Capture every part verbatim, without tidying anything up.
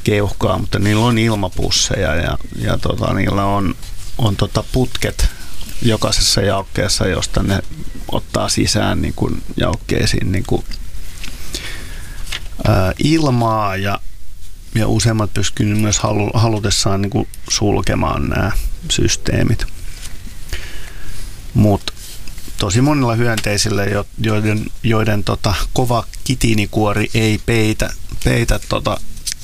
keuhkoa, mutta niillä on ilmapusseja ja, ja tota, niillä on, on tota putket jokaisessa jaukkeessa, josta ne ottaa sisään niin kuin jaukkeisiin niin kuin, ää, ilmaa ja, ja useimmat pystyvät myös halu, halutessaan niin kuin sulkemaan nämä systeemit. Mutta tosi monilla hyönteisillä, joiden, joiden tota, kova kitiinikuori ei peitä, peitä tota,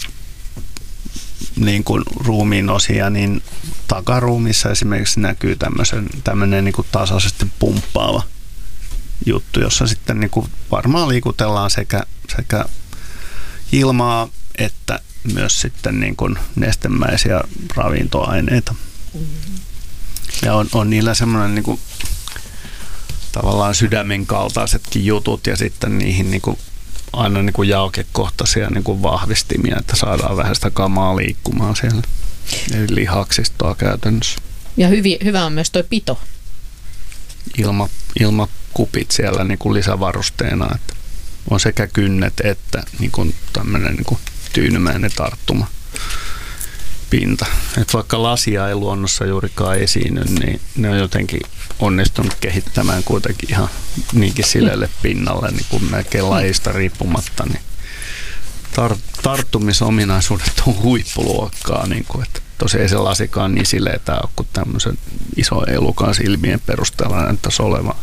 niin kuin ruumiin osia, niin takaruumissa esimerkiksi näkyy tämmöinen niin kuin tasaisesti pumppaava juttu, jossa sitten niin kuin varmaan liikutellaan sekä, sekä ilmaa että myös sitten niin kuin nestemäisiä ravintoaineita. Ja on, on niillä semmoinen niin kuin tavallaan sydämen kaltaisetkin jutut ja sitten niihin niin kuin aina niin kuin jaokekohtaisia niin kuin vahvistimia, että saadaan vähän sitä kamaa liikkumaan siellä. Eli lihaksistoa käytännössä. Ja hyvi, hyvä on myös tuo pito. Ilma, ilmakupit siellä niin kuin lisävarusteena, että on sekä kynnet että niin kuin tämmöinen niin kuin tyynymäinen tarttuma pinta. Et vaikka lasia ei luonnossa juurikaan esiinny, niin ne on jotenkin onnistunut kehittämään kuitenkin ihan niinkin sileelle pinnalle, niin kuin melkein lajista riippumatta. Niin tar- tarttumisominaisuudet on huippuluokkaa, niin kuin, että tosiaan ei se lasikaan niin sileetä ole kuin tämmöisen iso elukan silmien perusteella näyttäisi olevan.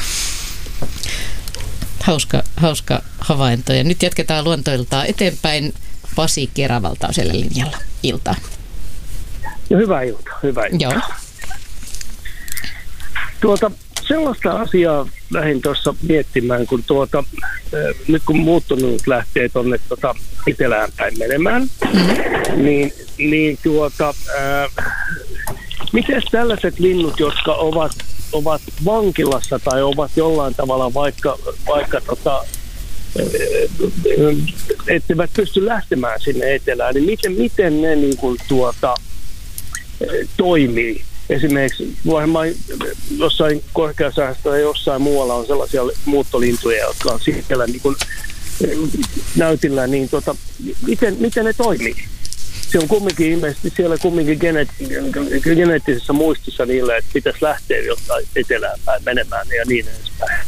Hauska, hauska havainto. Ja nyt jatketaan luontoiltaa eteenpäin. Pasi Keravalta on siellä linjalla. Iltaa. No, hyvää iltaa, hyvää iltaa. Joo. Tuota, sellaista asiaa lähdin tuossa miettimään, kun tuota, äh, nyt kun muuttunut lähtee tuonne tuota, etelään päin menemään, mm-hmm. niin, niin tuota, äh, miten tällaiset linnut, jotka ovat, ovat vankilassa tai ovat jollain tavalla vaikka, vaikka tota, etteivät pysty lähtemään sinne etelään, niin miten, miten ne niin kuin, tuota, toimii? Esimerkiksi varmaan jossain korkeasäästössä ja jossain muualla on sellaisia muuttolintuja, jotka on siellä niin kuin näytillä, niin tota, miten, miten ne toimii? Se on kumminkin ilmeisesti siellä kumminkin geneet- geneettisessä muistissa niille, että pitäisi lähteä jotain etelään päin menemään ja niin edespäin.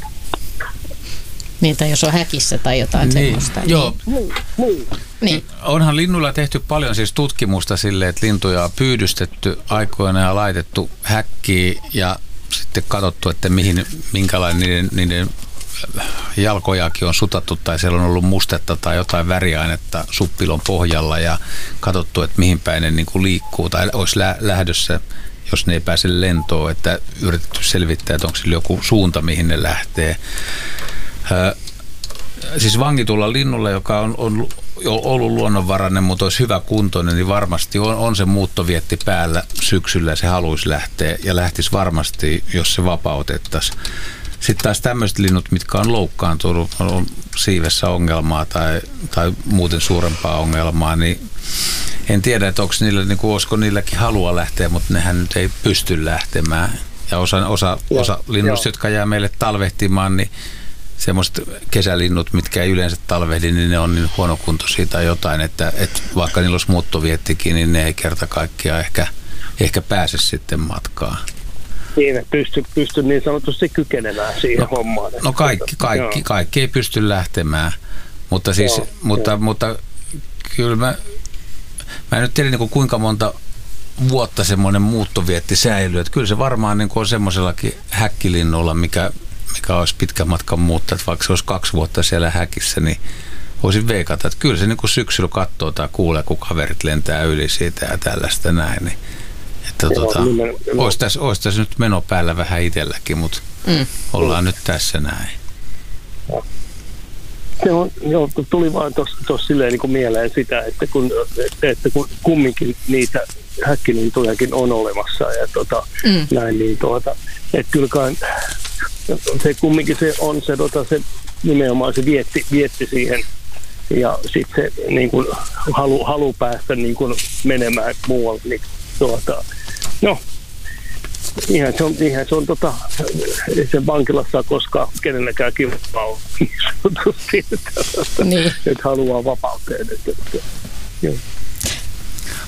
Niin, tai jos on häkissä tai jotain niin, semmoista. Joo. Niin. Niin. Niin. Onhan linnuilla tehty paljon siis tutkimusta sille, että lintuja on pyydystetty aikoina ja laitettu häkkiin ja sitten katsottu, että mihin, minkälainen niiden, niiden jalkojakin on sutattu tai siellä on ollut mustetta tai jotain väriainetta suppilon pohjalla ja katsottu, että mihin päin ne niin kuin liikkuu tai olisi lä- lähdössä, jos ne ei pääse lentoon, että yritetty selvittää, että onko sillä joku suunta, mihin ne lähtee. Ö, siis vangitulla linnulla, joka on, on ollut luonnonvarainen, mutta olisi hyvä kuntoinen, niin varmasti on, on se muuttovietti päällä syksyllä, se haluaisi lähteä ja lähtisi varmasti, jos se vapautettaisiin. Sitten taas tämmöiset linnut, mitkä on loukkaantunut, on siivessä ongelmaa tai, tai muuten suurempaa ongelmaa, niin en tiedä, että onko niillä, niin kuin, olisiko niilläkin halua lähteä, mutta nehän nyt ei pysty lähtemään. Ja osa, osa, osa linnuista, jotka jää meille talvehtimaan, niin semmoiset kesälinnut, mitkä ei yleensä talvehdi, niin ne on niin huonokuntoisia tai jotain, että, että vaikka niillä olisi muuttoviettikin, niin ne ei kerta kaikkiaan ehkä, ehkä pääse sitten matkaan. Niin, että pysty, pysty niin sanotusti kykenemään siihen no, hommaan. No kaikki, kaikki, kaikki ei pysty lähtemään, mutta siis, joo, mutta, mutta kyllä mä, mä en nyt tiedä niin kuinka monta vuotta semmoinen muuttovietti säilyy, että kyllä se varmaan niin on semmoisellakin häkkilinnulla, mikä mikä olisi pitkän matkan muuttaa, että vaikka se olisi kaksi vuotta siellä häkissä, niin voisin veikata, että kyllä se niin kuin syksyllä katsoo tai kuulee, kun kaverit lentää yli siitä ja tällaista näin. Niin, että joo, tota, olisi, tässä, olisi tässä nyt meno päällä vähän itselläkin, mutta mm. ollaan mm. nyt tässä näin. Se on, joo, tuli vaan tuossa silleen niin kuin mieleen sitä, että kun, että kun kumminkin niitä häkkilintujakin on olemassa ja tota, mm. näin, niin tuota, että kylläkään se kumminkin se on se, tota, se nimenomaan se vietti, vietti siihen ja sitten se niin kuin, halu, halu päästä niin kuin, menemään muualle. Niin, tuota, no, ihan se on, ihan se on tota, se vankilassa koskaan kenelläkään kilpaa on niin sanotusti, että, niin. että haluaa vapauteen. Että, että, joo.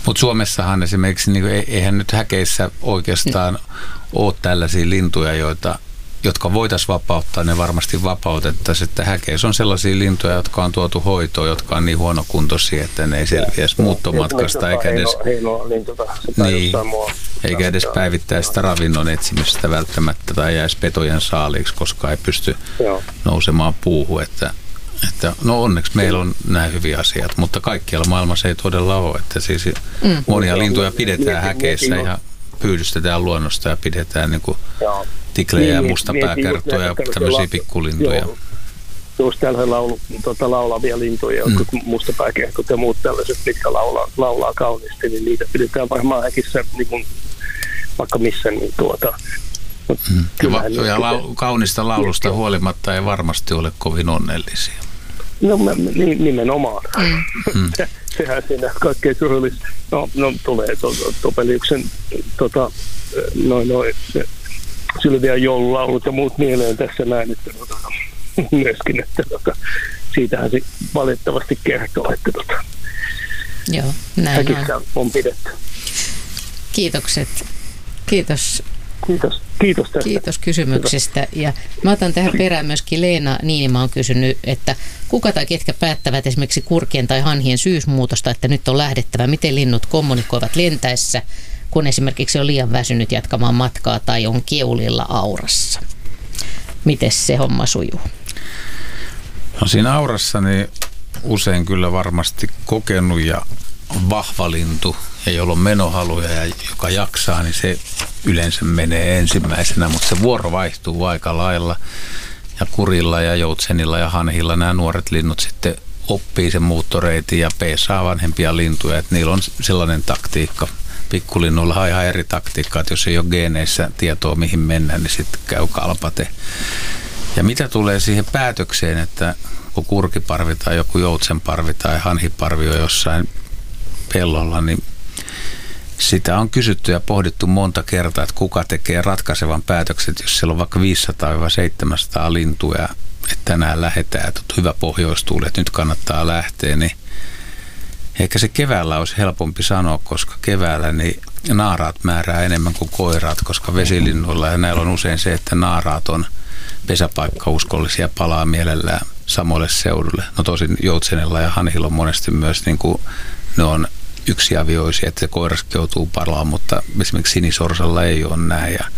Mutta Suomessahan esimerkiksi, niin eihän nyt häkeissä oikeastaan ole tällaisia lintuja, joita, jotka voitaisiin vapauttaa, ne varmasti vapautettaisiin. Että häkeissä on sellaisia lintuja, jotka on tuotu hoitoon, jotka on niin huonokuntoisia, että ne ei selviäisi muuttomatkasta eikä edes, niin, eikä edes päivittäistä ravinnon etsimistä välttämättä tai jäisi petojen saaliiksi, koska ei pysty Joo. nousemaan puuhun. Että, että, no onneksi meillä on nämä hyviä asiat, mutta kaikkialla maailmassa ei todella ole. Että siis mm. monia lintuja pidetään häkeissä ja pyydystetään luonnosta ja pidetään niin kuin tiklejä ja mustapääkertoja ja tämmöisiä pikkulintuja. Just tällaisia laulu, tota, laulavia lintuja, mm. jotkut mustapääkertot ja muut tällaiset, mitkä laulaa, laulaa kauniisti, niin niitä pidetään varmaan häkissä niin kuin, vaikka missä. Niin tuota, mm. Ja, va- ja lau- kaunista laulusta ja, huolimatta ei varmasti ole kovin onnellisia. No nimenomaan. Mm. Sehän siinä kaikkein surullista. No, no tulee Topeliuksen tota, noin noin Sylvian joululaulut ja muut mieleen tässä näin, että tota, myöskin, että tota, siitähän se valitettavasti kertoo, että tota, Joo, näin on. on pidetty. Kiitokset. Kiitos. Kiitos. Kiitos tästä. Kiitos kysymyksestä. Ja mä otan tähän perään myöskin Leena Niinima on kysynyt, että kuka tai ketkä päättävät esimerkiksi kurkien tai hanhien syysmuutosta, että nyt on lähdettävä, miten linnut kommunikoivat lentäessä, kun esimerkiksi on liian väsynyt jatkamaan matkaa tai on keulilla aurassa. Miten se homma sujuu? No siinä aurassa niin usein kyllä varmasti kokenut ja vahva lintu, ja jolla on menohaluja ja joka jaksaa, niin se yleensä menee ensimmäisenä, mutta se vuoro vaihtuu aika lailla. Ja kurilla ja joutsenilla ja hanhilla nämä nuoret linnut sitten oppii sen muuttoreitin ja peesaa vanhempia lintuja, että niillä on sellainen taktiikka. Pikkulinnuilla on ihan eri taktiikka, että jos ei ole geeneissä tietoa mihin mennään, niin sitten käy kalpate. Ja mitä tulee siihen päätökseen, että kun kurkiparvi tai joku joutsenparvi tai hanhiparvi on jossain pellolla, niin sitä on kysytty ja pohdittu monta kertaa, että kuka tekee ratkaisevan päätökset, jos siellä on vaikka viisisataa seitsemänsataa lintua, että tänään lähdetään, että on hyvä pohjoistuuli, että nyt kannattaa lähteä, niin ehkä se keväällä olisi helpompi sanoa, koska keväällä niin naaraat määrää enemmän kuin koiraat, koska vesilinnuilla ja näillä on usein se, että naaraat on pesäpaikkauskollisia, palaa mielellään samoille seudulle. No tosin joutsenilla ja hanhilla on monesti myös niin kuin ne on yksiavioisia, että se koiraskin joutuu palaamaan, mutta esimerkiksi sinisorsalla ei ole näin. Ja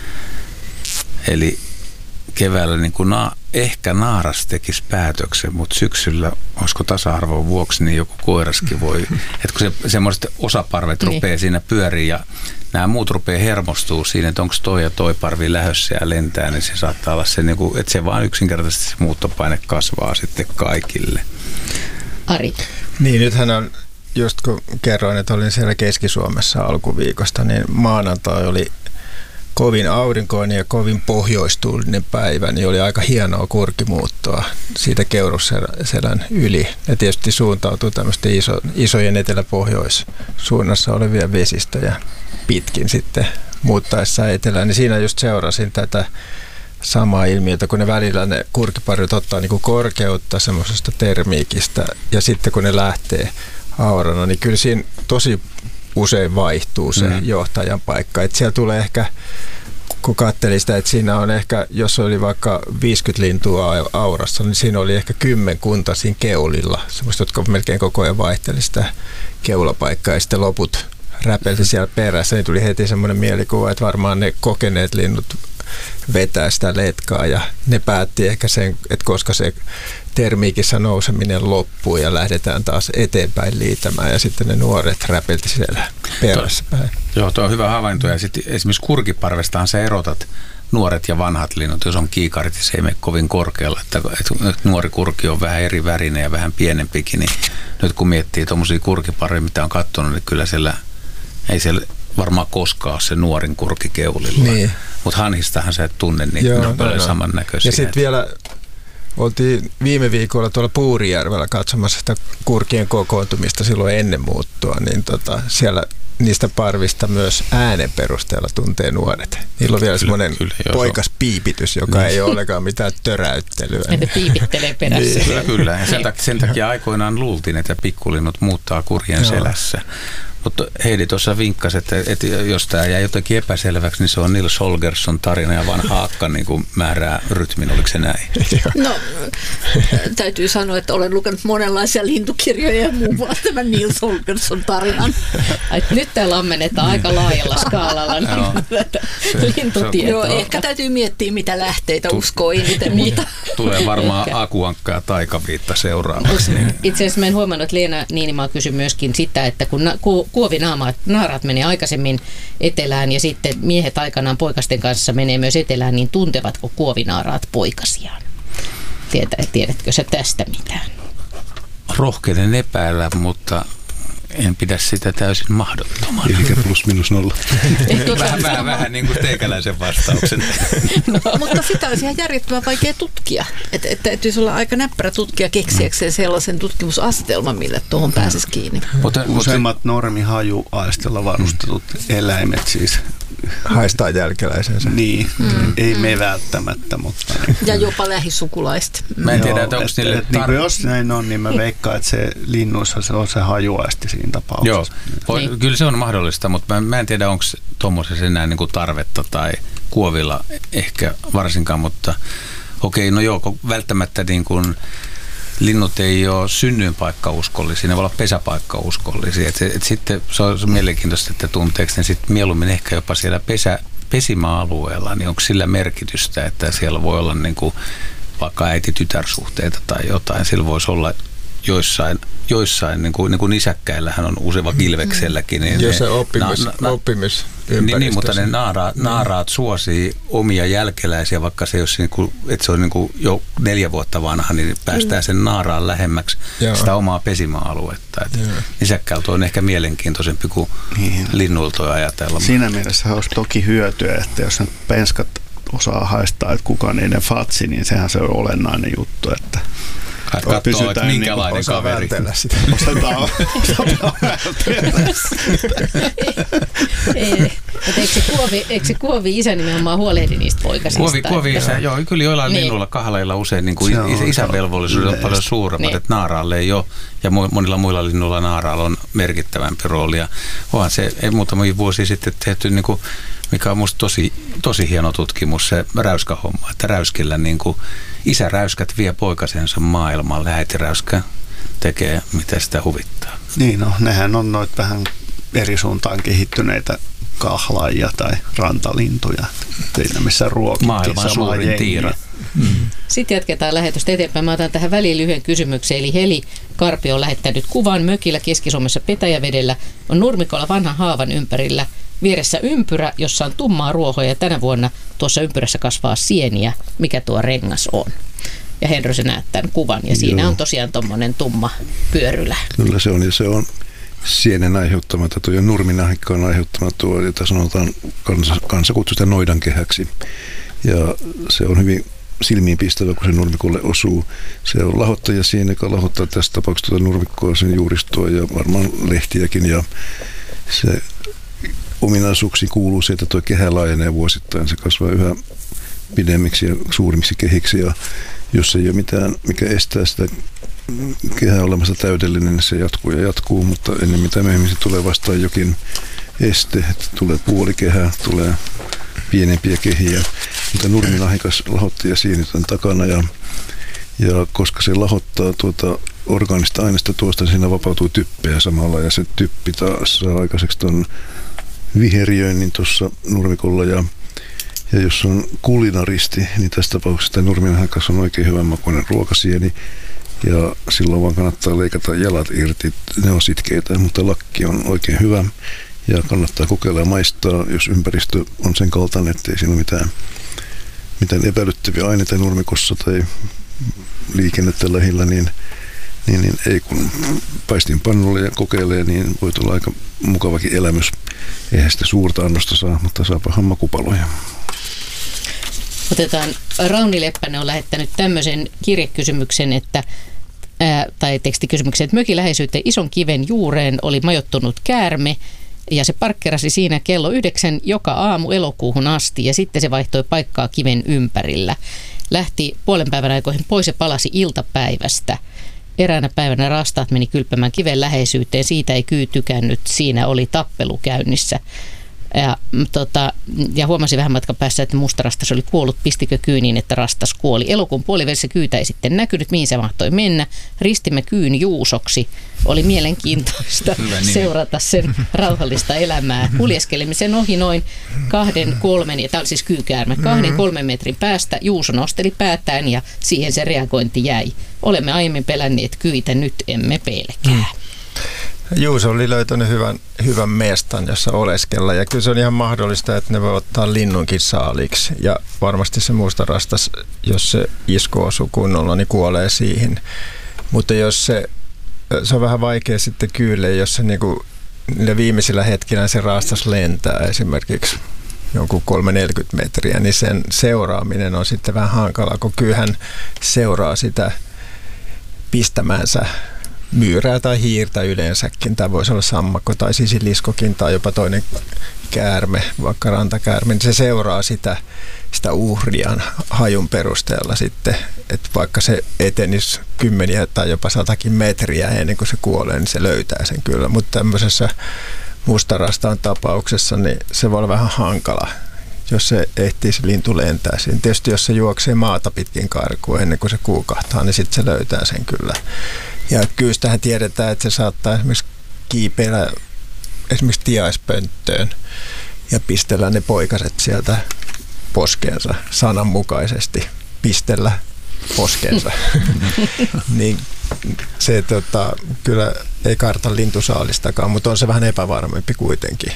eli keväällä niin kuin na, ehkä naaras tekisi päätöksen, mutta syksyllä, olisiko tasa-arvon vuoksi, niin joku koiraskin voi, että kun se, semmoiset osaparvet niin rupeaa siinä pyöriin ja nämä muut rupeaa hermostuu siinä, että onko toi ja toi parvi lähössä ja lentää, niin se saattaa olla se, niin kuin, että se vaan yksinkertaisesti se muuttopaine kasvaa sitten kaikille. Ari. Niin, nythän on, just kun kerroin, että olin siellä Keski-Suomessa alkuviikosta, niin maanantai oli kovin aurinkoinen ja kovin pohjoistuulinen päivä, niin oli aika hienoa kurkimuuttoa siitä Keurusselän yli. Ja tietysti suuntautui tämmöisten iso, isojen etelä-pohjois-suunnassa olevia vesistöjä pitkin sitten muuttaessa etelään. Niin siinä just seurasin tätä samaa ilmiötä, kun ne välillä ne kurkiparit ottaa niin kuin korkeutta semmoisesta termiikistä ja sitten kun ne lähtee aurana, niin kyllä siinä tosi usein vaihtuu se mm. johtajan paikka. Että siellä tulee ehkä, kun katselin sitä, että siinä on ehkä, jos oli vaikka viisikymmentä lintua aurassa, niin siinä oli ehkä kymmenkunta siinä keulilla, semmoista, jotka melkein koko ajan vaihteli sitä keulapaikkaa ja sitten loput räpelsi siellä perässä. Niin tuli heti semmoinen mielikuva, että varmaan ne kokeneet linnut vetää sitä letkaa ja ne päätti ehkä sen, että koska se termiikissä nouseminen loppuu ja lähdetään taas eteenpäin liitämään ja sitten ne nuoret räpelti siellä perässä päin. Joo, tuo on hyvä havainto ja sitten esimerkiksi kurkiparvestahan sä erotat nuoret ja vanhat linnut, jos on kiikarit ja se ei mene kovin korkealla, että, että nuori kurki on vähän eri värinen ja vähän pienempikin, niin nyt kun miettii tuommoisia kurkiparveja, mitä on katsonut, niin kyllä siellä ei siellä varmaan koskaan ole se nuorin kurki keulilla. Niin. Mutta hanhistahan sä et tunne niitä, Joo, ne on paljon no, samannäköisiä. Ja sitten vielä oltiin viime viikolla tuolla Puurijärvellä katsomassa sitä kurkien kokoontumista silloin ennen muuttoa, niin tota, siellä niistä parvista myös äänen perusteella tuntee nuoret. Niillä on vielä semmoinen poikas piipitys, joka niin ei ole ollenkaan mitään töräyttelyä. Ne piipittelee perässä. Niin. Kyllä, kyllä. Ja sen takia, sen takia aikoinaan luultiin, että pikkulinnut muuttaa kurjen Joo. selässä. Mutta Heidi tuossa vinkkasi, että, että jos tämä jäi jotenkin epäselväksi, niin se on Nils Holgersson tarina ja vanha akka niin kuin määrää rytmin, oliko se näin? No, täytyy sanoa, että olen lukenut monenlaisia lintukirjoja ja muun muassa tämän Nils Holgersson tarinan. Ai, nyt täällä ammennetaan aika laajalla skaalalla niin lintutietoa. Joo, ehkä täytyy miettiä, mitä lähteitä uskoo eniten. Mutta tulee varmaan akuankka ja taikaviitta seuraavaksi. Niin. Itse asiassa mä en huomannut, että Leena Niinimaa kysyi myöskin sitä, että kun na- ku- kuovinaaraat menee aikaisemmin etelään ja sitten miehet aikanaan poikasten kanssa menee myös etelään, niin tuntevatko kuovinaaraat poikasiaan? Tietä, tiedätkö sä tästä mitään? Rohkeinen epäillä, mutta en pidä sitä täysin mahdottomana. Eli plus minus nolla. vähän, vähän, vähän niin kuin teikäläisen vastauksen. No, mutta sitä olisi ihan järjettömän vaikea tutkia. Että et täytyisi olla aika näppärä tutkija keksiäkseen sellaisen tutkimusastelman, millä tuohon pääsisi kiinni. Mutta useimmat normihajuaistella varustetut eläimet siis haistaa jälkeläisensä. Niin, mm. ei me välttämättä, mutta niin. Ja jopa lähisukulaista. Mä en tiedä, että onko niille... Et, tar- niin jos näin on, niin mä veikkaan, että se linnuissa se on se hajuaisti siinä tapauksessa. Joo, niin. Kyllä se on mahdollista, mutta mä, mä en tiedä, onko tuommoisessa enää niin kuin tarvetta tai kuovilla ehkä varsinkaan, mutta okei, okay, no joo, välttämättä niin kuin linnut ei ole synnyinpaikkauskollisia, ne voi olla pesäpaikkauskollisia. Et, et sitten se on mielenkiintoista, että tunteeko ne sitten mieluummin ehkä jopa siellä pesä, pesimäalueella, niin onko sillä merkitystä, että siellä voi olla niin kuin vaikka äiti-tytärsuhteita tai jotain. Sillä voisi olla joissain, joissain niin kuin, niin kuin nisäkkäillähän on usein kilvekselläkin. Niin jos se oppimis, na, na, oppimisympäristö. Niin, niin, mutta ne naaraat, naaraat suosii omia jälkeläisiä, vaikka se, jos niin kuin, että se on niin kuin jo neljä vuotta vanha, niin päästään sen naaraan lähemmäksi Joo. sitä omaa pesimäaluetta. Nisäkkäiltä on ehkä mielenkiintoisempi kuin niin. Linnuilta ajatella. Siinä mielessä olisi toki hyötyä, että jos nyt penskat osaa haistaa, että kuka niiden fatsi, niin sehän se on olennainen juttu, että katsoo, että minkälainen niin kaveri. Osataan vältellä eikö se kuovi, eikö se kuovi isä nimenomaan huolehdi niistä poikasista? Kuovi, kuovi isä, joo, kyllä joillain niin. linnuilla kahleilla usein niin kuin isänvelvollisuudet on paljon suuremmat, niin. että naaraalle ei ole, ja monilla muilla linnuilla naaraalla on merkittävämpi rooli. Ja onhan se ei muutamia vuosia sitten tehty, niin kuin, mikä on musta tosi, tosi hieno tutkimus, se räyskähomma, että räyskillä niin kuin isäräyskät vie poikasensa maailmalle, äitiräyskä tekee, mitä sitä huvittaa. Niin no, nehän on noita vähän eri suuntaan kehittyneitä kahlaajia tai rantalintuja, teillä missä ruokittiin maailman suurin tiira. Mm-hmm. Sitten jatketaan lähetystä eteenpäin. Mä otan tähän väliin lyhyen kysymyksen. Eli Heli Karpi on lähettänyt kuvan mökillä Keski-Suomessa Petäjävedellä. On nurmikolla vanhan haavan ympärillä vieressä ympyrä, jossa on tummaa ruohoa ja tänä vuonna tuossa ympyrässä kasvaa sieniä. Mikä tuo rengas on? Ja Henry, sä näet tämän kuvan ja siinä Joo. on tosiaan tommonen tumma pyörylä. Kyllä se on ja se on sienen aiheuttama, tuo ja nurminahikka on aiheuttama tuo, jota sanotaan, kansa, kansa kutsuu sitä noidankehäksi. Ja se on hyvin silmiinpistävä, kun se nurmikolle osuu. Se on lahottaja siinä, joka lahottaa tässä tapauksessa tuota nurmikkoa, sen juuristoa ja varmaan lehtiäkin. Ja se ominaisuuksiin kuuluu se, että tuo kehä laajenee vuosittain. Se kasvaa yhä pidemmiksi ja suurimmiksi kehiksi. Ja jos ei ole mitään, mikä estää sitä kehää olemassa täydellinen, niin se jatkuu ja jatkuu. Mutta ennen mitä myöhemmin tulee vastaan jokin este, että tulee puolikehä, tulee pienempiä kehiä. Mutta nurminahikas lahottaja siinä tämän takana ja, ja koska se lahottaa tuota orgaanista aineesta tuosta, niin siinä vapautuu typpeä samalla ja se typpi taas saa aikaiseksi tuon viheriöinnin tuossa nurmikolla ja, ja jos on kulinaristi, niin tässä tapauksessa nurminahikas on oikein hyvän makuinen ruokasieni ja silloin vaan kannattaa leikata jalat irti, ne on sitkeitä, mutta lakki on oikein hyvä. Ja kannattaa kokeilla ja maistaa, jos ympäristö on sen kaltainen, ettei siinä ole mitään, mitään epäilyttäviä aineita nurmikossa tai liikennettä lähellä, niin, niin, niin ei kun paistin pannulle ja kokeilee, niin voi tulla aika mukavakin elämys. Eihän sitä suurta annosta saa, mutta saapahan makupaloja. Otetaan, Rauni Leppänen on lähettänyt tämmöisen kirjekysymyksen, että ää, tai tekstikysymyksen, että mökin läheisyyteen ison kiven juureen oli majoittunut käärme, ja se parkkerasi siinä kello yhdeksän joka aamu elokuuhun asti ja sitten se vaihtoi paikkaa kiven ympärillä. Lähti puolen päivän aikoihin pois ja palasi iltapäivästä. Eräänä päivänä rastaat meni kylpämään kiven läheisyyteen. Siitä ei kyy tykännyt. Siinä oli tappelu käynnissä. Ja, tota, ja huomasin vähän matkan päässä, että mustarastas oli kuollut. Pistikö kyy niin, että rastas kuoli? Elokuun puolivälissä kyytä ei sitten näkynyt, mihin se mahtoi mennä. Ristimme kyyn Juusoksi. Oli mielenkiintoista seurata sen rauhallista elämää. Kuljeskelimme sen ohi noin kahden, kolmen, ja tämä oli siis kyykäärme, kahden, kolmen metrin päästä. Juuso nosteli päätään ja siihen se reagointi jäi. Olemme aiemmin pelänneet kyitä, nyt emme pelkää. Juuso oli löytänyt hyvän, hyvän mestan, jossa oleskella, ja kyllä se on ihan mahdollista, että ne voi ottaa linnunkin saaliksi, ja varmasti se mustarastas, jos se isku osuu kunnolla, niin kuolee siihen. Mutta jos se, se on vähän vaikea sitten kyylle, jos se niinku, niillä viimeisillä hetkillä se rastas lentää esimerkiksi jonkun kolme neljäkymmentä metriä, niin sen seuraaminen on sitten vähän hankalaa, kun kyyhän seuraa sitä pistämäänsä myyrää tai hiirtä yleensäkin. Tämä voisi olla sammakko tai sisiliskokin tai jopa toinen käärme, vaikka rantakäärme. Se seuraa sitä, sitä uhrian hajun perusteella sitten, että vaikka se etenisi kymmeniä tai jopa satakin metriä ennen kuin se kuolee, niin se löytää sen kyllä. Mutta tämmöisessä mustarastaan tapauksessa niin se voi olla vähän hankala, jos se ehtii se lintu lentää siinä. Tietysti jos se juoksee maata pitkin karkuun ennen kuin se kuukahtaa, niin sitten se löytää sen kyllä. Ja kyystähän tiedetään, että se saattaa esimerkiksi kiipeillä esimerkiksi tiaispönttöön ja pistellä ne poikaset sieltä poskeensa sananmukaisesti. Pistellä poskeensa. Niin se tota, kyllä ei karta lintusaalistakaan, mutta on se vähän epävarmempi kuitenkin.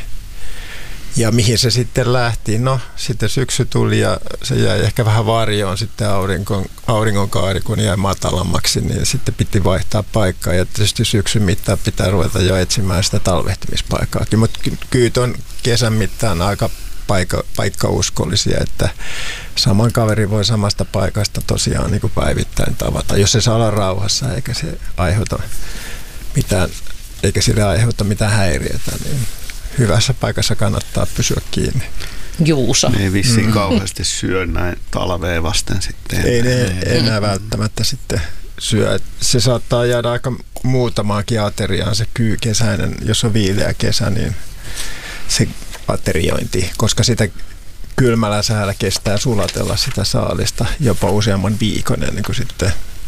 Ja mihin se sitten lähti? No, sitten syksy tuli ja se jäi ehkä vähän varjoon sitten auringon, auringonkaari, kun jäi matalammaksi, niin sitten piti vaihtaa paikkaa. Ja tietysti syksyn mittaan pitää ruveta jo etsimään sitä talvehtimispaikkaakin. Mutta kyyt on kesän mittaan aika paikka, paikkauskollisia, että saman kaveri voi samasta paikasta tosiaan niin kuin päivittäin tavata, jos se saa olla rauhassa eikä se aiheuta mitään, eikä sille aiheuta mitään häiriötä, niin hyvässä paikassa kannattaa pysyä kiinni. Juuso. Ne ei vissiin mm. kauheasti syö näin talveen vasten sitten. Ei ne enää välttämättä sitten syö. Se saattaa jäädä aika muutamaankin ateriaan se kyy kesäinen. Jos on viileä kesä, niin se ateriointi, koska sitä kylmällä säällä kestää sulatella sitä saalista jopa useamman viikon ennen kuin sitten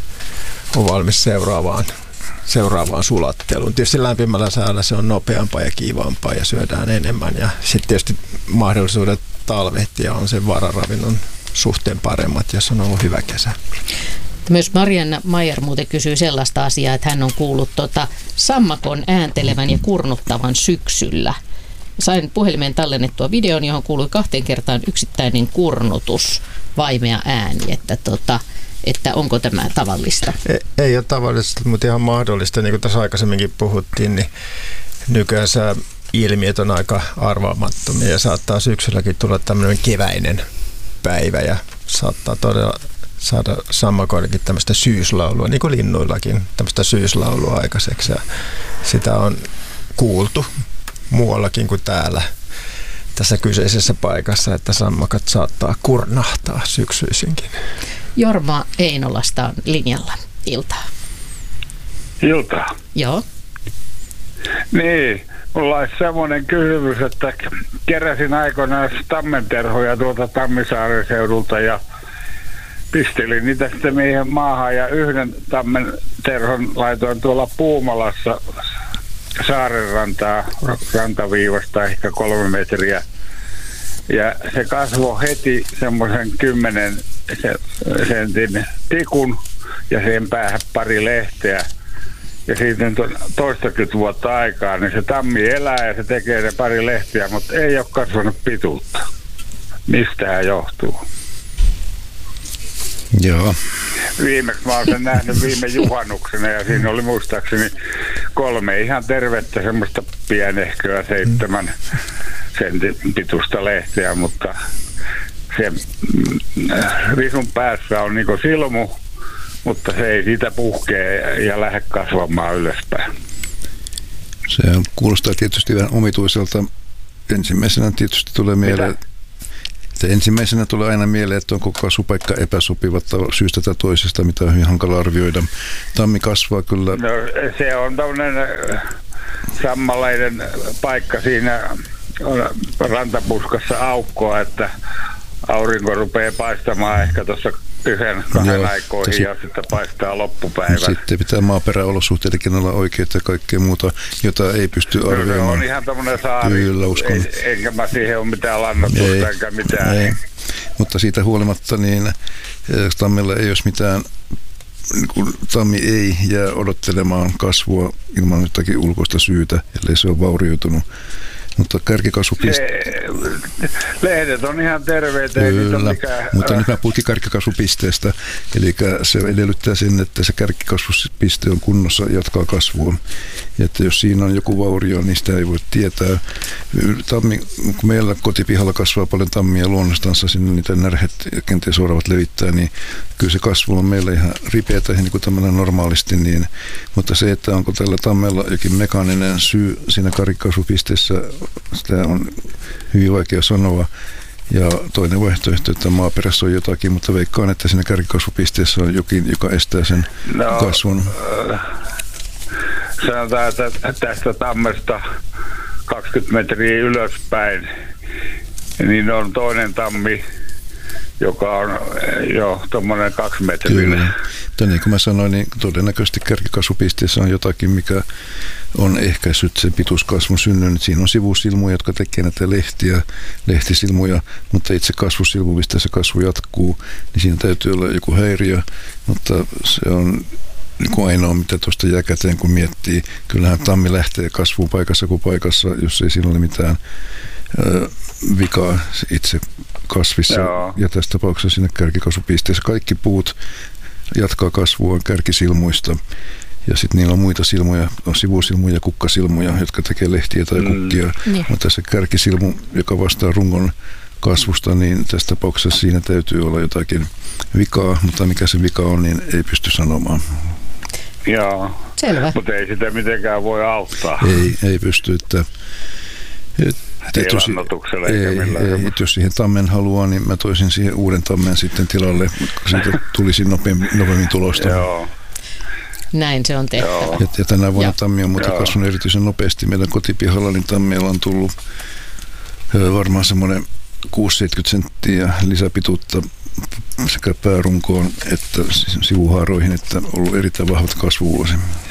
on valmis seuraavaan seuraavaan sulatteluun. Tietysti lämpimällä säällä se on nopeampaa ja kiivaampaa ja syödään enemmän. Ja sitten tietysti mahdollisuudet talvehtia on sen vararavinnon suhteen paremmat, jos on ollut hyvä kesä. Myös Marianna Maijer muuten kysyy sellaista asiaa, että hän on kuullut tota sammakon ääntelevän ja kurnuttavan syksyllä. Sain puhelimeen tallennettua videon, johon kuului kahteen kertaan yksittäinen kurnutus, vaimea ääni, että tota, että onko tämä tavallista? Ei, ei ole tavallista, mutta ihan mahdollista. Niin kuin tässä aikaisemminkin puhuttiin, niin nykyään ilmiöt on aika arvaamattomia ja saattaa syksylläkin tulla tämmöinen keväinen päivä ja saattaa todella saada sammakoillekin tämmöistä syyslaulua, niin kuin linnuillakin tämmöistä syyslaulua aikaiseksi. Ja sitä on kuultu muuallakin kuin täällä tässä kyseisessä paikassa, että sammakat saattaa kurnahtaa syksyisinkin. Jorma Einolasta on linjalla. Iltaa. Iltaa. Joo. Niin, mulla olisi semmoinen kysymys, että keräsin aikoinaan tammenterhoja tuolta Tammisaaren seudulta ja pistelin niitä sitten meidän maahan ja yhden tammenterhon laitoin tuolla Puumalassa saarenrantaa, rantaviivasta ehkä kolme metriä. Ja se kasvoi heti semmoisen kymmenen sentin tikun ja sen päähän pari lehteä. Ja siitä toistakymmentä vuotta aikaa, niin se tammi elää ja se tekee ne pari lehtiä, mutta ei ole kasvanut pituutta. Mistähän johtuu? Joo. Viimeksi mä olen sen nähnyt viime juhannuksena ja siinä oli muistaakseni kolme ihan tervettä semmoista pienehköä seitsemän sentin pituista lehteä, mutta se risun päässä on niinku silmu, mutta se ei siitä puhkee ja lähde kasvamaan ylöspäin. Se kuulostaa tietysti vähän omituiselta. Ensimmäisenä tietysti tulee mieleen, Että ensimmäisenä tulee aina mieleen, että onko kasvupaikka epäsopiva syystä tai toisesta, mitä on hyvin hankala arvioida. Tammi kasvaa kyllä. No, se on tämmöinen samanlainen paikka, siinä on rantapuskassa aukkoa, että aurinko rupeaa paistamaan ehkä tuossa yhden, kahden Joo, aikoihin ja sitten paistaa loppupäivän. Sitten pitää maaperäolosuhteidenkin olla oikeita ja kaikkea muuta, jota ei pysty arvioimaan. Se on ihan tämmöinen saari. Kyllä, uskon. Ei, enkä mä siihen ole mitään lannoitusta enkä mitään. Ei. Mutta siitä huolimatta niin tammilla ei olisi mitään, niin kuin tammi ei jää odottelemaan kasvua ilman jotakin ulkoista syytä, ellei se ole vaurioitunut. Mutta kärkikasvupiste... Lehdet on ihan terveitä. Kyllä, mikään... mutta nyt mä puhuttiin kärkikasvupisteestä, eli se edellyttää sen, että se kärkikasvupiste on kunnossa jatkaa kasvua. Ja että jos siinä on joku vaurio, niin sitä ei voi tietää. Tammi, kun meillä kotipihalla kasvaa paljon tammia luonnostansa, sinne niitä närhet kenties oravat levittää, niin kyllä se kasvu on meillä ihan ripeätä, niin kuin tämmöinen normaalisti. Niin, mutta se, että onko tällä tammella jokin mekaaninen syy siinä kärkikasvupisteessä, sitä on hyvin vaikea sanoa. Ja toinen vaihtoehto, että maaperässä on jotakin, mutta veikkaan, että siinä kärkikasvupisteessä on jokin, joka estää sen no, kasvun. Äh, sanotaan, että tästä tammesta kaksikymmentä metriä ylöspäin, niin on toinen tammi, joka on jo tuommoinen kaksi metriä. Mutta niin kuin mä sanoin, niin todennäköisesti kärkikasvupisteessä on jotakin, mikä on ehkäissyt sen pituuskasvun synnyn. Siinä on sivusilmuja, jotka tekee näitä lehtiä, lehtisilmuja, mutta itse kasvusilmu, mistä se kasvu jatkuu, niin siinä täytyy olla joku häiriö, mutta se on niin kuin ainoa, mitä tuosta jää käteen, kun miettii. Kyllähän tammi lähtee kasvuun paikassa kuin paikassa, jos ei siinä ole mitään ö, vikaa itse kasvissa. Joo. Ja tässä tapauksessa sinne kärkikasvupisteessä kaikki puut jatkaa kasvua kärkisilmuista. Ja sitten niillä on muita silmuja, on sivusilmuja, kukkasilmuja, jotka tekee lehtiä tai kukkia. Mm. Mutta se kärkisilmu, joka vastaa rungon kasvusta, niin tässä tapauksessa siinä täytyy olla jotakin vikaa, mutta mikä se vika on, niin ei pysty sanomaan. Joo, selvä. Mutta ei sitä mitenkään voi auttaa. Ei, ei pysty, että... Et, ei lannoituksella eikä millään. Ei, ei, jos siihen tammen haluaa, niin mä toisin siihen uuden tammen sitten tilalle, kun siitä tulisi nopeammin, nopeammin tulosta. Joo. Näin se on tehtävä. Ja, ja tänä vuonna tammi on muuten kasvanut erityisen nopeasti. Meidän kotipihalla niin tammeilla on tullut varmaan semmoinen kuusi seitsemänkymmentä senttiä lisäpituutta sekä päärunkoon että sivuhaaroihin, että on ollut erittäin vahvat kasvuvuosi.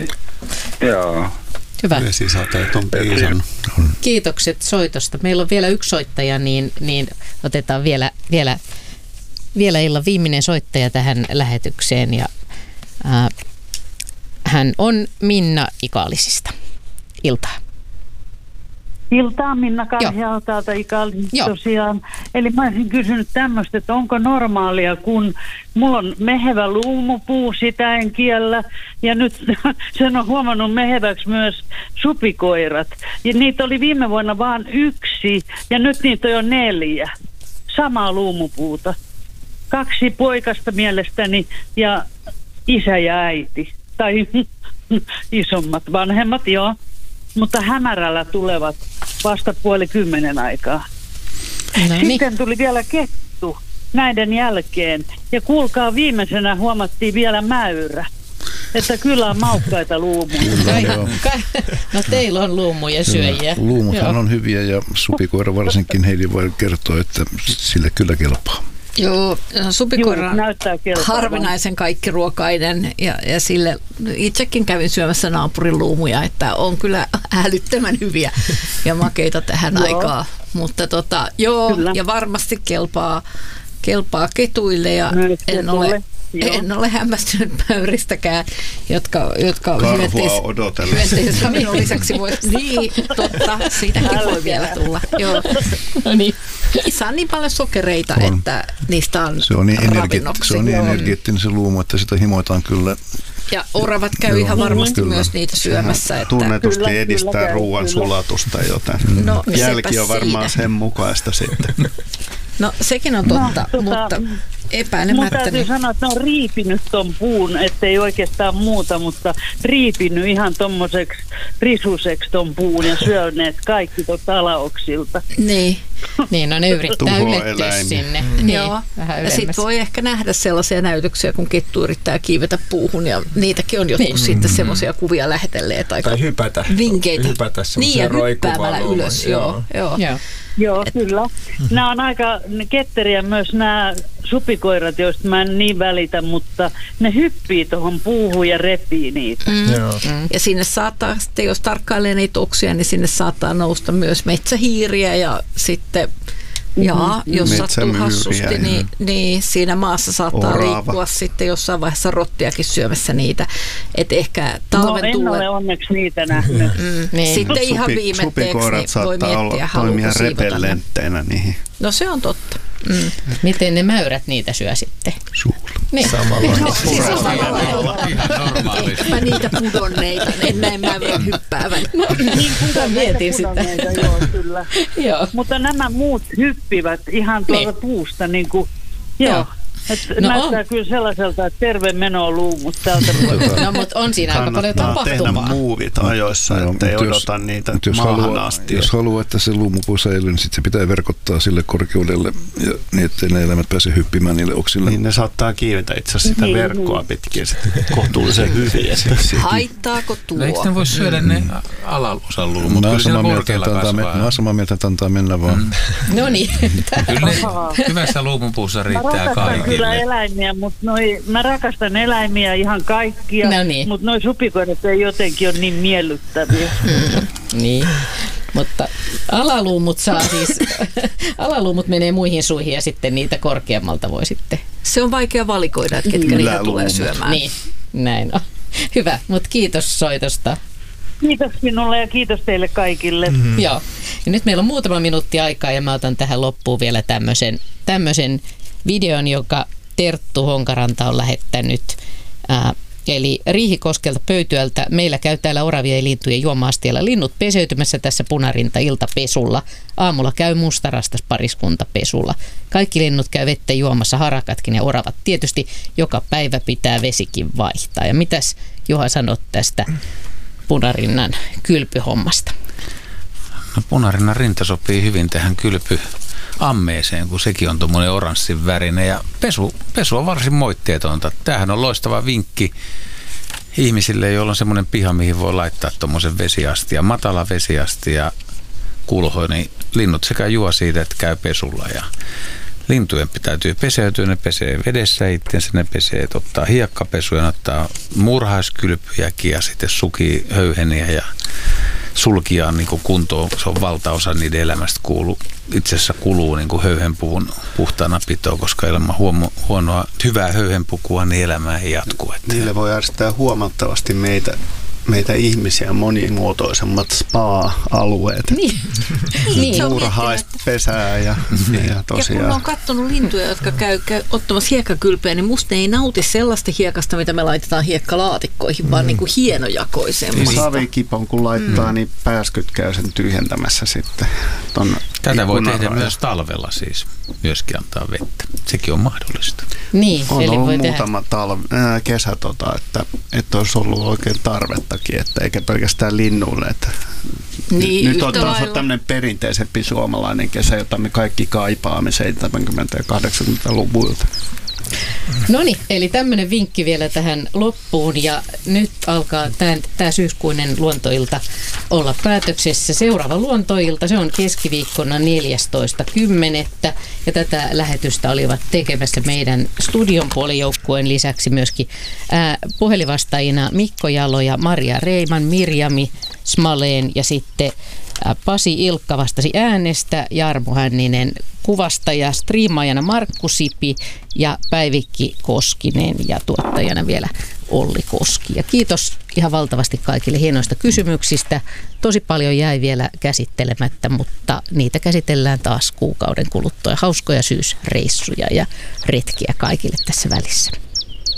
Joo. Hyvä. Vesisateet on piisannut. Kiitokset soitosta. Meillä on vielä yksi soittaja, niin, niin otetaan vielä, vielä, vielä illan viimeinen soittaja tähän lähetykseen. Ja, ää, hän on Minna Ikaalisista. Iltaa. Iltaa, Minna Karhia täältä Ikaalisista tosiaan. Eli mä olisin kysynyt tämmöistä, että onko normaalia, kun mulla on mehevä luumupuu, sitä en kiellä. Ja nyt sen on huomannut meheväksi myös supikoirat. Ja niitä oli viime vuonna vain yksi ja nyt niitä on jo neljä. Samaa luumupuuta. Kaksi poikasta mielestäni ja isä ja äiti. Tai isommat, vanhemmat, joo. Mutta hämärällä tulevat vasta puoli kymmenen aikaa. No niin. Sitten tuli vielä kettu näiden jälkeen. Ja kuulkaa, viimeisenä huomattiin vielä mäyrä. Että kyllä on maukkaita luumuja. No teillä on luumuja syöjiä. Luumuthan on hyviä ja supikoira varsinkin Heidi voi kertoa, että sille kyllä kelpaa. Joo, supikoira on harvinaisen kaikkiruokainen ja, ja sille itsekin kävin syömässä naapurin luumuja, että on kyllä älyttömän hyviä ja makeita tähän aikaan. Mutta tota, joo, kyllä. Ja varmasti kelpaa, kelpaa ketuille ja en ole, en ole hämmästynyt mäyristäkään, jotka, jotka hyönteis ravinnon lisäksi voi. Niin, totta, siitäkin voi vielä tulla. Joo. No niin. Niissä on niin paljon sokereita, on. Että niistä on se on niin ravinnoksi. Se on niin energeettinen se luumu, että sitä himoitaan kyllä. Ja oravat käy joo, ihan varmasti kyllä. Myös niitä syömässä. Että tunnetusti kyllä, edistää kyllä, ruoan kyllä. Sulatusta, joten no, jälki on varmaan siinä. Sen mukaista sitten. No sekin on totta, no, mutta tota, epäilemättä. Mun täytyy niin sanoa, että ne on riipinyt ton puun, ettei oikeastaan muuta, mutta riipinyt ihan tommoseksi risuseksi ton puun ja syöneet kaikki tuolta alaoksilta. Niin. Niin, no ne yrittää ylettyä sinne. Mm. Niin, joo. Ja sitten voi ehkä nähdä sellaisia näytöksiä, kun kettu yrittää kiivetä puuhun ja niitäkin on jotkut niin sitten mm. semmoisia kuvia lähetelleet aika tai hypätä. Vinkkeitä. Hypätä niin ja hyppäämällä ylös, joo. joo. joo. Joo, Et. kyllä. Nämä on aika ketteriä myös nämä supikoirat, joista mä en niin välitä, mutta ne hyppii tuohon puuhun ja repii niitä. Mm. Mm. Ja sinne saattaa, sitten jos tarkkailee niitä oksia, niin sinne saattaa nousta myös metsähiiriä ja sitten ja jos sattuu hassusti, niin, niin siinä maassa saattaa Orava. liikkua sitten jossain vaiheessa rottiakin syömässä niitä. Et ehkä talven no, en tulee... ole onneksi niitä nähnyt. Mm, niin. Sitten Supi, ihan viimetteeksi niin voi miettiä, haluuko siivota ne. Niihin. No se on totta. Mm. Miten ne mäyrät niitä syö sitten? Suulla. Niin. Samalla. Ihan normaalisti. Mä niitä pudonneita, en näin mä vielä hyppäävän. Niin mietin sitä. Joo, kyllä. Joo. Mutta nämä muut hyppivät ihan tuolta niin. puusta. Niin kuin, joo. joo. No näyttää on. kyllä sellaiselta, että terve meno luumut täältä. No mutta on siinä aika paljon tapahtumaa. Kannattaa tehdä muuvit ajoissa, no, ettei odota jos, niitä jos maahan haluaa, asti. Jos haluaa, että se luumupuu säilyy, niin sitten se pitää verkottaa sille korkeudelle, ja niin ettei ne eläimet pääse hyppimään niille oksille. Niin ne saattaa kiivetä itse asiassa sitä niin, verkkoa niin. pitkin sitten kohtuullisen hyvin. Haittaako tuo? No, eikö ne voi syödä ne alaosan luumut? Mä oon samaa mieltä, että antaa mennä vaan. Mm. No niin. Kyllä ne hyvässä luumupuussa riittää kaikille. Kyllä eläimiä, mutta noi, mä rakastan eläimiä ihan kaikkia, no niin. mutta noi supikoirat ei jotenkin ole niin miellyttäviä. Mm, niin, mutta alaluumut saa siis, alaluumut menee muihin suihin ja sitten niitä korkeammalta voi sitten. Se on vaikea valikoida, että ketkä niitä tulee syömään. Niin, näin on. Hyvä, mutta kiitos soitosta. Kiitos minulle ja kiitos teille kaikille. Mm-hmm. Joo, ja nyt meillä on muutama minuutti aikaa ja mä otan tähän loppuun vielä tämmöisen, tämmöisen videon, joka Terttu Honkaranta on lähettänyt. Ää, eli Riihikoskelta Pöytyältä. Meillä käy täällä oravien ja lintujen juoma-astialla linnut peseytymässä tässä punarinta-iltapesulla. Aamulla käy mustarastas pariskunta pesulla. Kaikki linnut käy vettä juomassa, harakatkin ja oravat. Tietysti joka päivä pitää vesikin vaihtaa. Ja mitäs Juha sanot tästä punarinnan kylpyhommasta? No, punarinnan rinta sopii hyvin tähän kylpy ammeeseen, kun sekin on tuommoinen oranssin värinen ja pesu, pesu on varsin moitteetonta. Tämähän on loistava vinkki ihmisille, joilla on semmoinen piha, mihin voi laittaa tuommoisen vesiastia, matala vesiastia kulhoon, niin linnut sekä juo siitä, että käy pesulla ja lintujen täytyy peseytyä, ne pesee vedessä itsensä, ne pesee, ottaa hiekkapesuja, ottaa murhaiskylpyjäkin ja sitten sukii höyheniä ja sulkiaan niin kuntoon. Se on valtaosa niiden elämästä kuuluu. Itse asiassa kuluu niin höyhenpuvun puhtaana pitoa, koska ilman huono, huonoa, hyvää höyhenpukua, niin elämä ei jatku. Niille voi järjestää huomattavasti meitä, meitä ihmisiä monimuotoisemmat spa-alueet. Niin. niin. Muurahaispesää ja, ja tosiaan. Ja kun on katsonut lintuja, jotka käy, käy ottamassa hiekkakylpeä, niin musta ne ei nauti sellaista hiekasta, mitä me laitetaan hiekkalaatikkoihin, mm. vaan niin kuin hienojakoisemmasta. Savikipon kun laittaa, mm. niin pääskyt käy sen tyhjentämässä sitten. Tätä voi tehdä myös talvella siis, myöskin antaa vettä. Sekin on mahdollista. Niin, on eli ollut voi muutama talve, äh, kesä, tota, että, että olisi ollut oikein tarvettakin, että eikä pelkästään linnuille. Että niin, nyt on taas tämmöinen perinteisempi suomalainen kesä, jota me kaikki kaipaamme seitsemänkymmentä- ja kahdeksankymmentäluvulta. No niin, eli tämmöinen vinkki vielä tähän loppuun ja nyt alkaa tämä syyskuinen luontoilta olla päätöksessä. Seuraava luontoilta, se on keskiviikkona neljästoista kymmenettä ja tätä lähetystä olivat tekemässä meidän studion puolijoukkueen lisäksi myöskin ää, puhelinvastaajina Mikko Jalo ja Maria Reiman, Mirjami Smaleen ja sitten Pasi Ilkka vastasi äänestä, Jarmo Hänninen kuvasta ja striimaajana Markku Sipi ja Päivikki Koskinen ja tuottajana vielä Olli Koski. Ja kiitos ihan valtavasti kaikille hienoista kysymyksistä. Tosi paljon jäi vielä käsittelemättä, mutta niitä käsitellään taas kuukauden kuluttua. Hauskoja syysreissuja ja retkiä kaikille tässä välissä.